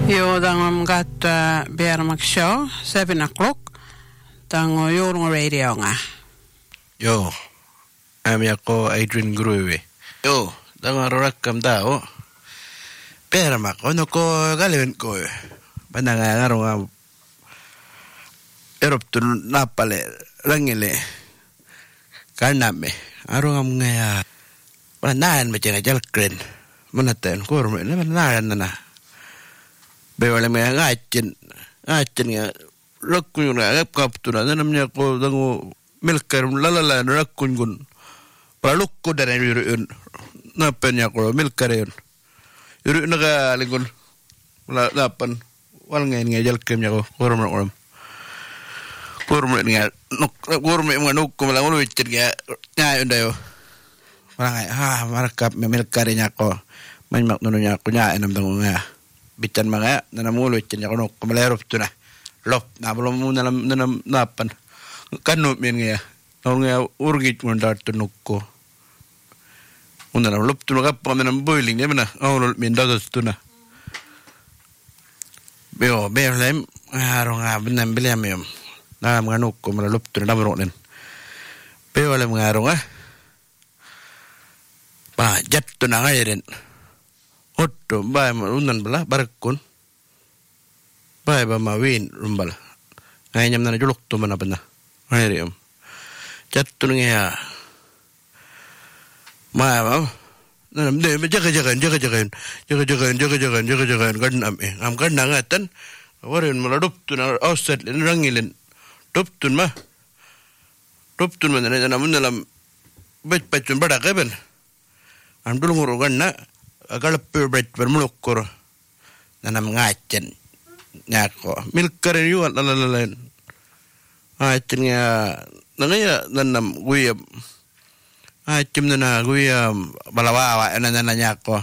Jo, dan gaat Bermak Show, 7 o'clock. Dan Jorong Radio nga. Jo, ako Adrian Gruwe. Jo, dan rakam tao. Bermak, ano ko galawin ko. Pananga nga Eroptun napale, rangile. Karname, arong nga naan macam jalkren. Manatan kurme, naan na. Bewala mga ngacin nga rakun nga kaptura namanya ko dango milkar lalala rakun gun palukko dari yun napanya ko milkar yun yun naga lingon lapan wal nga jalkem nya ko kurme nga kurme mga nuk ko malang ulo itin nga yun dayo parang marakap milkar nya ko may maknuno nya ko nya enam dango nga bitan mga nanamulo itin niya kuno kumalerop to na lop na belum mo nanam napan kanu min nga nga urgit mo darto nukko una na lop to na kap manam boiling niya na awol min dados to na beo lem arong abnam bilyam yum na mga nukko mala lop to na damro nen beo lem arong pa jat to na ngairen Otto, bae unan bala barakun. Bae ba mawin rumbala. Ngayam na julok to man apna. Ngayam. Jattu nga. Ma nanam de jaga-jagan kan am kan ngatan. Warin maladop to na offset rangilin. Doptun man na namun bacun bada kaben. Am dulung urugan na agal perbet bermulukkur nanam ngacen nyako milkare yu lalalain ngacen nga nangaya nanam guyam ngacem nana guyam balawawa nana nyako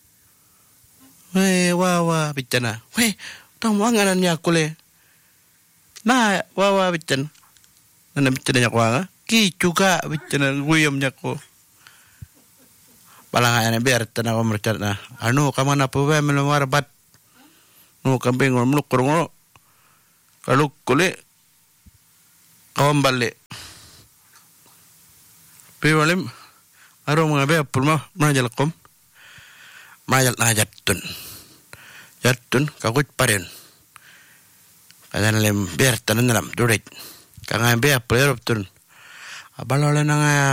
we wawa bitana we tamangan nyako le na wawa bitan nanam bitana nyako nga ki juga bitana guyam nyako Balangaya na biar tanah komercat na. Anu kamana po ba melamar bat. Nu kambing muluk kurungo. Kaluk kule kawambale. Piwalim aro mga be pulma manajal kom. Manajal na jatun. Jatun kakut parin. Kadan lem biar tanah dalam durit. Kanga be apelop tun. Abalole na nga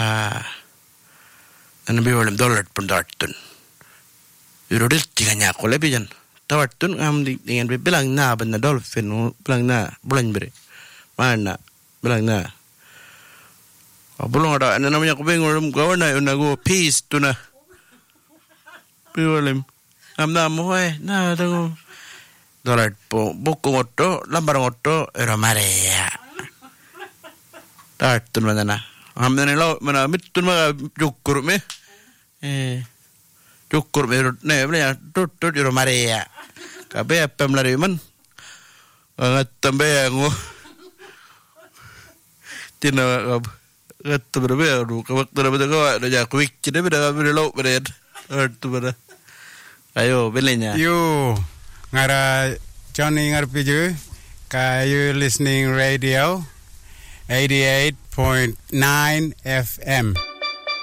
Ano biwalim $1 pun dartun. Yurudil tinganya ako lebihan. Tawartun am dengan bilang na ban na dolphin bilang na bulan beri. Mana bilang na. Abulong ada ano namanya ko bengol gawa na yun nago peace to na. Biwalim. Am na mo na tango $1 po buku ngoto lambar ngoto era marea. Dartun mana na. Amna nilo mana mitun mga jukur me ne bla tut iro marea kabe apam lari man ngat tambe ngo tina ngat berbe ru kawak tara beda kawa da quick cide beda lo beda tu beda ayo belenya yo ngara Johnny ngarpiju kayu listening radio 88.9 FM